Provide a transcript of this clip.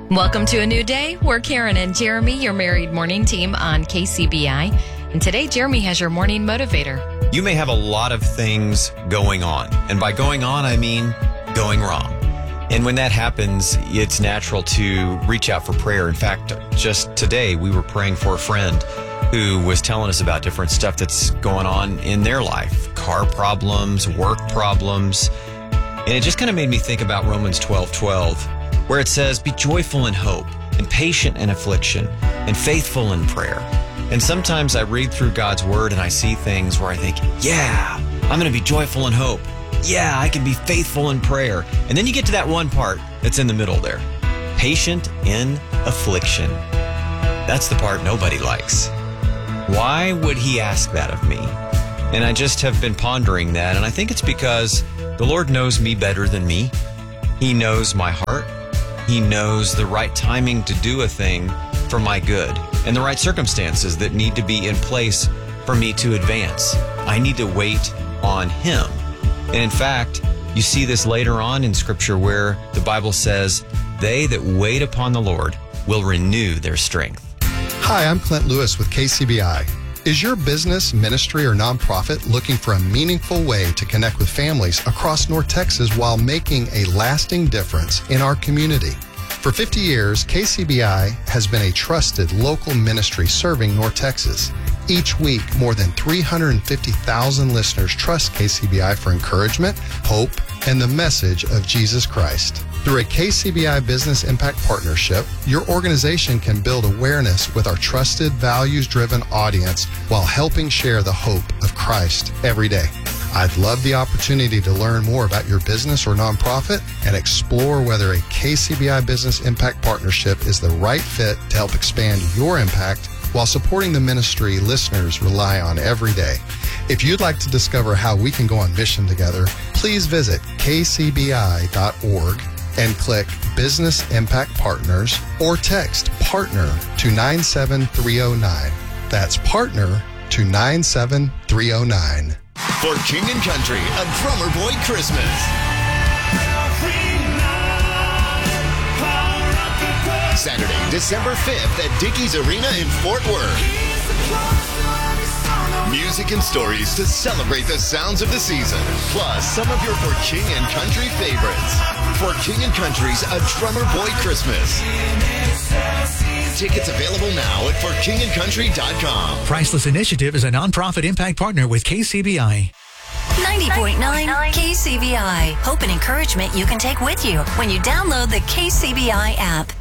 Welcome to a new day. We're Karen and Jeremy, your married morning team on KCBI. And today, Jeremy has your morning motivator. You may have a lot of things going on. And by going on, I mean going wrong. And when that happens, it's natural to reach out for prayer. In fact, just today, we were praying for a friend who was telling us about different stuff that's going on in their life. Car problems, work problems. And it just kind of made me think about Romans 12:12, where it says, be joyful in hope, and patient in affliction, and faithful in prayer. And sometimes I read through God's word and I see things where I think, yeah, I'm going to be joyful in hope. Yeah, I can be faithful in prayer. And then you get to that one part that's in the middle there. Patient in affliction. That's the part nobody likes. Why would he ask that of me? And I just have been pondering that. And I think it's because the Lord knows me better than me. He knows my heart. He knows the right timing to do a thing for my good and the right circumstances that need to be in place for me to advance. I need to wait on Him. And in fact, you see this later on in Scripture where the Bible says, they that wait upon the Lord will renew their strength. Hi, I'm Clint Lewis with KCBI. Is your business, ministry, or nonprofit looking for a meaningful way to connect with families across North Texas while making a lasting difference in our community? For 50 years, KCBI has been a trusted local ministry serving North Texas. Each week, more than 350,000 listeners trust KCBI for encouragement, hope, and the message of Jesus Christ. Through a KCBI Business Impact Partnership, your organization can build awareness with our trusted, values-driven audience while helping share the hope of Christ every day. I'd love the opportunity to learn more about your business or nonprofit and explore whether a KCBI Business Impact Partnership is the right fit to help expand your impact while supporting the ministry listeners rely on every day. If you'd like to discover how we can go on mission together, please visit kcbi.org and click Business Impact Partners or text PARTNER to 97309. That's PARTNER to 97309. For King & Country, a Drummer Boy Christmas. Saturday, December 5th at Dickies Arena in Fort Worth. Music and stories to celebrate the sounds of the season, plus some of your For King & Country favorites. For King & Country's A Drummer Boy Christmas. Tickets available now at forkingandcountry.com. Priceless Initiative is a nonprofit impact partner with KCBI. 90.9 KCBI. Hope and encouragement you can take with you when you download the KCBI app.